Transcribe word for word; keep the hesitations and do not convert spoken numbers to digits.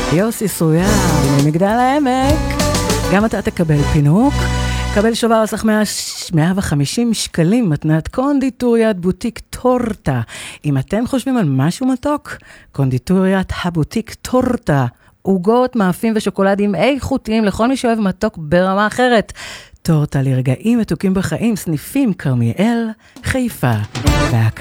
יוסי סויה ממגדל העמק. גם אתה תקבל פינוק. קבל שובר על סך מאה וחמישים שקלים מתנת קונדיטוריית בוטיק טורטה. אם אתם חושבים על משהו מתוק, קונדיטוריית הבוטיק טורטה. עוגות, מאפים ושוקולדים איכותיים לכל מי שאוהב מתוק ברמה אחרת. טורטה לרגעים מתוקים בחיים, סניפים כרמיאל, חיפה.